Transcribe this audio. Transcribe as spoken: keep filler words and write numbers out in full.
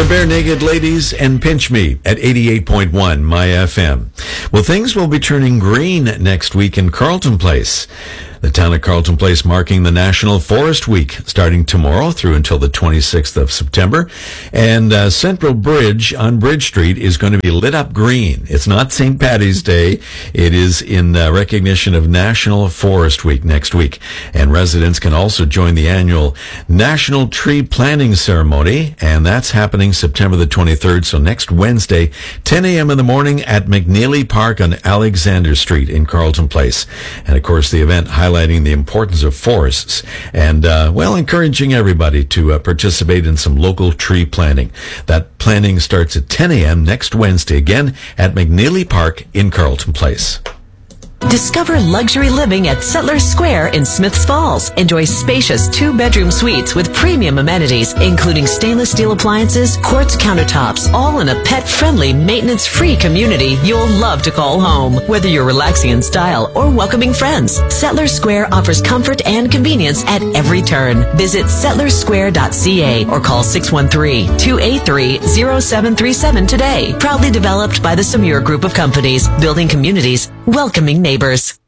The Bare Naked Ladies and Pinch Me at eighty-eight point one My F M. Well, things will be turning green next week in Carleton Place. The town of Carleton Place marking the National Forest Week starting tomorrow through until the twenty-sixth of September. And uh, Central Bridge on Bridge Street is going to be lit up green. It's not Saint Paddy's Day. It is in uh, recognition of National Forest Week next week. And residents can also join the annual National Tree Planting Ceremony. And that's happening September the twenty-third. So next Wednesday, ten a.m. in the morning at McNeely Park on Alexander Street in Carleton Place. And of course, the event highlights highlighting the importance of forests and, uh, well, encouraging everybody to uh, participate in some local tree planting. That planting starts at ten a.m. next Wednesday, again at McNeely Park in Carleton Place. Discover luxury living at Settlers Square in Smiths Falls. Enjoy spacious two-bedroom suites with premium amenities, including stainless steel appliances, quartz countertops, all in a pet-friendly, maintenance-free community you'll love to call home. Whether you're relaxing in style or welcoming friends, Settlers Square offers comfort and convenience at every turn. Visit settlers square dot c a or call six one three, two eight three, zero seven three seven today. Proudly developed by the Samur Group of Companies, building communities, welcoming neighbors.